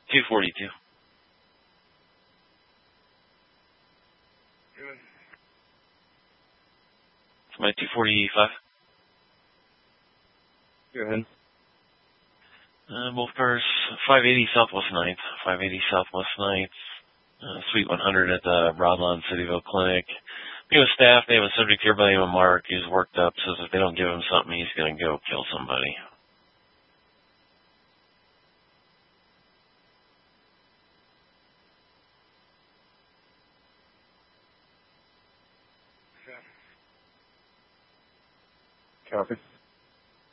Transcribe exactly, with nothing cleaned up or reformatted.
two forty-two. Good. It's my two forty-five. Go ahead. Uh, both cars, five eighty Southwest ninth, five eighty Southwest ninth, uh, Suite one hundred at the Broadlawn Cityville Clinic. He was staff, they have a subject here by the name of Mark. He's worked up, says if they don't give him something, he's going to go kill somebody. Copy.